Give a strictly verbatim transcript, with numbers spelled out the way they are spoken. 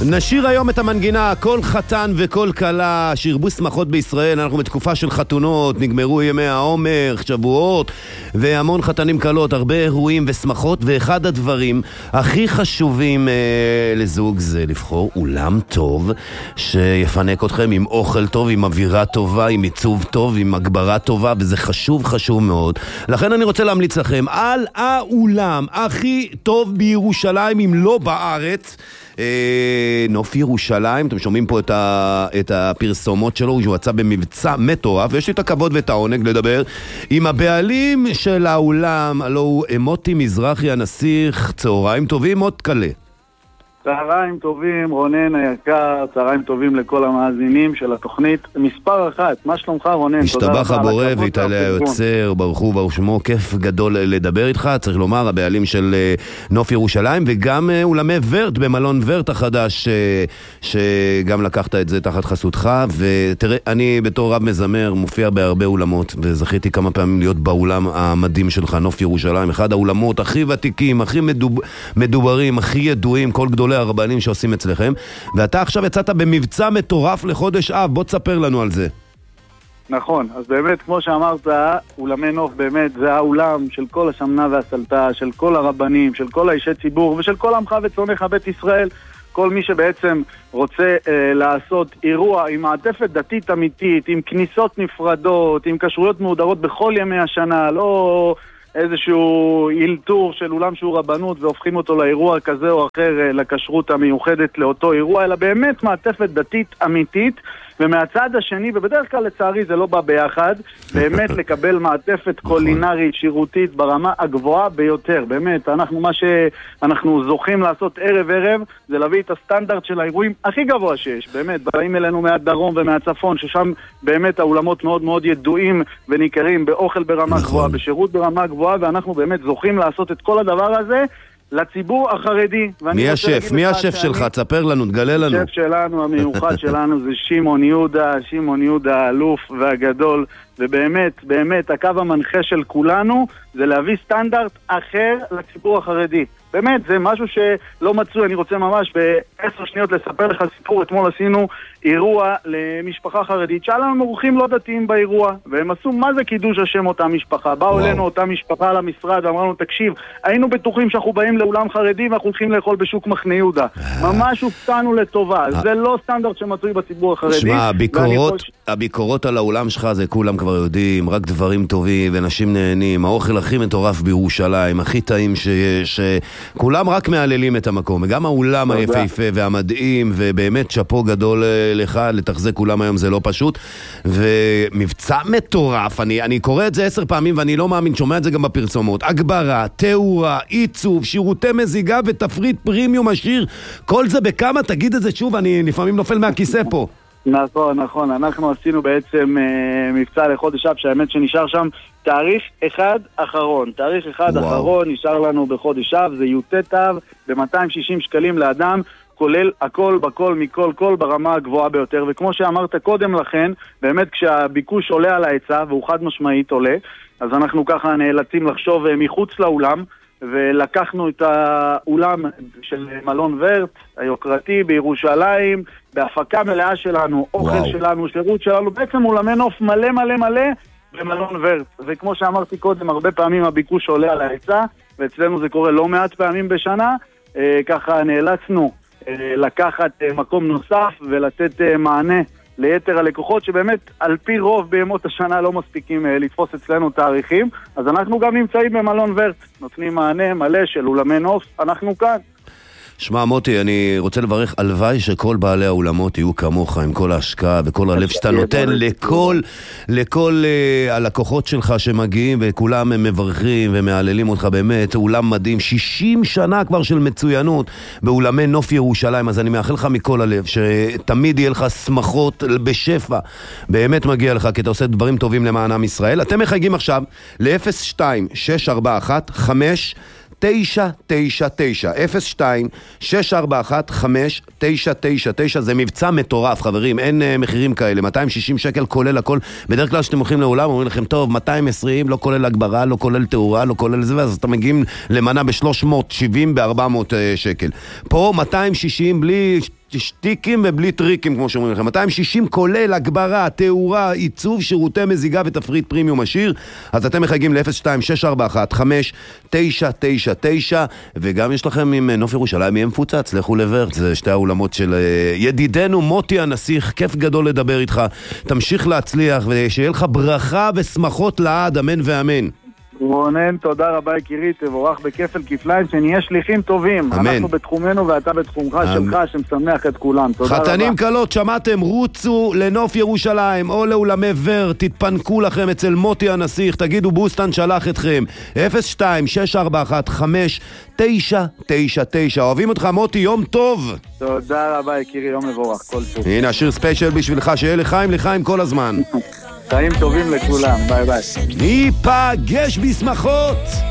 נשיר היום את המנגינה, כל חתן וכל כלה, שירבו שמחות בישראל. אנחנו בתקופה של חתונות, נגמרו ימי העומר, שבועות, והמון חתנים קלות, הרבה אירועים ושמחות, ואחד הדברים הכי חשובים אה, לזוג זה לבחור אולם טוב, שיפנק אתכם עם אוכל טוב, עם אווירה טובה, עם עיצוב טוב, עם הגברה טובה, וזה חשוב חשוב מאוד. לכן אני רוצה להמליץ לכם על האולם הכי טוב בירושלים, אם לא בארץ, נוף ירושלים. אתם שומעים פה את, ה, את הפרסומות שלו, הוא יצא במבצע מטורף, ויש לי את הכבוד ואת העונג לדבר עם הבעלים של האולם, הלא הוא מוטי מזרחי הנסיך. צהריים טובים, מות קלה. צהריים טובים, רונן היקר, צהריים טובים לכל המאזינים של התוכנית מספר אחת. מה שלומך רונן? השתבח הבורא והתעלה היוצר, ברכו ברוך שמו, כיף גדול לדבר איתך. צריך לומר, הבעלים של נוף ירושלים, וגם אולמי ורט במלון ורט החדש, שגם לקחת את זה תחת חסותך. ותראה, אני בתור רב מזמר מופיע בהרבה אולמות, וזכיתי כמה פעמים להיות באולם המדהים שלך, נוף ירושלים, אחד האולמות הכי ותיקים, הכי מדוב... מדוברים, הכי ידועים, כל גדול הרבנים שעושים אצלכם, ואתה עכשיו יצאת במבצע מטורף לחודש אב. בוא תספר לנו על זה. נכון, אז באמת כמו שאמרת, אולמי נוף באמת זה האולם של כל השמנה והסלטה, של כל הרבנים, של כל האישי ציבור ושל כל עמך וצונך בית ישראל. כל מי שבעצם רוצה אה, לעשות אירוע עם מעטפת דתית אמיתית, עם כניסות נפרדות, עם כשרויות מהודרות בכל ימי השנה, לא איזשהו אילתור של אולם שהוא רבנות והופכים אותו לאירוע כזה או אחר, לכשרות המיוחדת לאותו אירוע, אלא באמת מעטפת דתית אמיתית. ומהצד השני, ובדרך כלל לצערי זה לא בא ביחד, באמת לקבל מעטפת קולינרית, שירותית, ברמה הגבוהה ביותר. באמת, אנחנו מה שאנחנו זוכים לעשות ערב ערב, זה להביא את הסטנדרט של האירועים הכי גבוה שיש. באמת, באים אלינו מהדרום ומהצפון, ששם באמת האולמות מאוד מאוד ידועים וניכרים באוכל ברמה גבוהה, בשירות ברמה גבוהה, ואנחנו באמת זוכים לעשות את כל הדבר הזה לציבור החרדי. מי השף? מי השף שלך? תספר לנו, תגלה לנו. השף שלנו, המיוחד שלנו זה שמעון יהודה, שמעון יהודה האלוף והגדול, ובאמת, באמת, הקו המנחה של כולנו זה להביא סטנדרט אחר לציבור החרדי. באמת, זה משהו שלא מצוי. אני רוצה ממש בעשר שניות לספר לך סיפור. אתמול עשינו אירוע למשפחה חרדית, שהיה לנו מורחים לא דתיים באירוע, והם עשו מה זה קידוש השם אותה משפחה. באו אלינו אותה משפחה למשרד ואמרנו, תקשיב, היינו בטוחים שאנחנו באים לאולם חרדי ואנחנו הולכים לאכול בשוק מחנה יהודה. ממש הופתענו לטובה. זה לא סטנדרט שמצוי בציבור החרדי. שמע, הביקורות, הביקורות על האולם שלך זה כולם כבר יודעים, רק דברים טובים ונשים נהנים, האוכל הכי מטורף בירושלים, הכי טעים שיש, כולם רק מעללים את המקום, וגם האולם היפהפה והמדהים, ובאמת שפו גדול לך, לתחזק אולם היום זה לא פשוט, ומבצע מטורף. אני, אני קורא את זה עשר פעמים ואני לא מאמין, שומע את זה גם בפרסומות. הגברה, תאורה, עיצוב, שירותי מזיגה ותפריט פרימיום עשיר, כל זה בכמה? תגיד את זה שוב, אני לפעמים נופל מהכיסא פה. נכון, נכון, אנחנו עשינו בעצם אה, מבצע לחודש אב, שהאמת שנשאר שם תאריך אחד אחרון, תאריך אחד וואו. אחרון נשאר לנו בחודש אב, זה י"ט אב, ב-מאתיים ושישים שקלים לאדם, כולל הכל בכל מכל כל ברמה הגבוהה ביותר. וכמו שאמרת קודם לכן, באמת כשהביקוש עולה על ההיצע, והוא חד משמעית עולה, אז אנחנו ככה נאלצים לחשוב מחוץ לאולם, ולקחנו את האולם של מלון ורט היוקרתי בירושלים, בהפקה מלאה שלנו, אוכל וואו. שלנו, שירות שלנו, בעצם אולמי נוף מלא מלא מלא במלון ורט. וכמו שאמרתי קודם, הרבה פעמים הביקוש עולה על ההיצע, ואצלנו זה קורה לא מעט פעמים בשנה, אה, ככה נאלצנו אה, לקחת אה, מקום נוסף ולתת אה, מענה ליתר הלקוחות, שבאמת על פי רוב בימות השנה לא מספיקים אה, לתפוס אצלנו תאריכים, אז אנחנו גם נמצאים במלון ורט, נותנים מענה מלא של אולמי נוף, אנחנו כאן. שמע מוטי, אני רוצה לברך, הלוואי שכל בעלי האולמות יהיו כמוך, עם כל ההשקעה וכל הלב שאתה נותן לכל, לכל uh, הלקוחות שלך שמגיעים, וכולם הם מברכים ומעללים אותך. באמת, אולם מדהים, שישים שנה כבר של מצוינות באולמי נוף ירושלים. אז אני מאחל לך מכל הלב שתמיד יהיה לך שמחות בשפע, באמת מגיע לך, כי אתה עושה דברים טובים למען עם ישראל. אתם מחייגים עכשיו ל-אפס שתיים שש ארבע אחת חמש תשע תשע תשע, אפס שתיים שש ארבע אחת חמש תשע תשע תשע. זה מבצע מטורף חברים, אין uh, מחירים כאלה, מאתיים ושישים שקל כולל הכל. בדרך כלל שאתם הולכים לעולם אומרים לכם טוב מאתיים ועשרים, לא כולל הגברה, לא כולל תאורה, לא כולל זה, אז אתם מגיעים למנה ב-שלוש מאות שבעים ב-ארבע מאות uh, שקל. פה מאתיים ושישים בלי שטיקים ובלי טריקים, כמו שאומרים לכם. מאתיים שישים כולל הגברה, תאורה, עיצוב, שירותי מזיגה ותפריט פרימיום עשיר. אז אתם מחייגים ל-אפס שתיים שש ארבע אחת חמש תשע תשע תשע, וגם יש לכם עם נוף ירושלים יהיה מפוצץ, לכו לוורט, זה שתי האולמות של ידידנו מוטי הנסיך, כיף גדול לדבר איתך. תמשיך להצליח ושיהיה לך ברכה ושמחות לעד, אמן ואמן. רונן, תודה רבה יקירי, תבורך בכפל כפליים, שנהיה שליחים טובים. אמן. אנחנו בתחומנו ואתה בתחומך שלך, שמשמח את כולם. תודה רבה. חתנים קלות, שמעתם, רוצו לנוף ירושלים או לאולמי ור, תתפנקו לכם אצל מוטי הנסיך, תגידו בוסטן שלח אתכם. אפס שתיים שש ארבע אחת חמש תשע תשע תשע. אוהבים אותך מוטי, יום טוב. תודה רבה יקירי, יום מבורך, כל טוב. הנה השיר ספיישל בשבילך, שיהיה לחיים לחיים כל הזמן. חיים טובים לכולם, ביי ביי. ניפגש בשמחות.